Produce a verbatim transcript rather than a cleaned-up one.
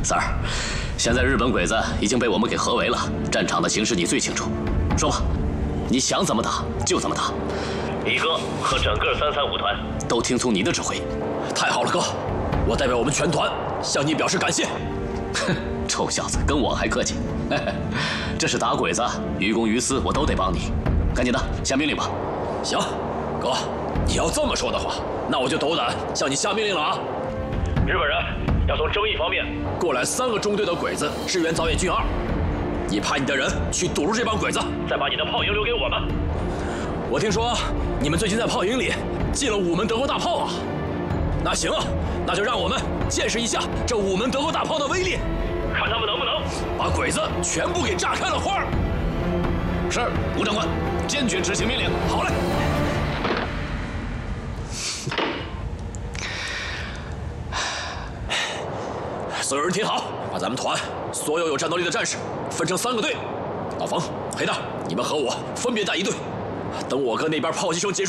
三儿，现在日本鬼子已经被我们给合围了，战场的形势你最清楚。说吧，你想怎么打就怎么打。 一哥和整个三三五团都听从你的指挥。 太好了，哥，我代表我们全团向你表示感谢。 哼，臭小子，跟我还客气？这是打鬼子，于公于私我都得帮你。赶紧的，下命令吧。 行，哥，你要这么说的话，那我就斗胆向你下命令了啊！ 日本人要从争议方面过来三个中队的鬼子支援早野军二，你派你的人去堵住这帮鬼子， 再把你的炮营留给我们。 我听说你们最近在炮营里进了五门德国大炮啊！那行啊，那就让我们见识一下这五门德国大炮的威力， 看他们能不能把鬼子全部给炸开了花。 是，吴长官，坚决执行命令。 好嘞。所有人听好，把咱们团所有有战斗力的战士分成三个队。老冯、黑蛋，你们和我分别带一队。等我跟那边炮击声结束。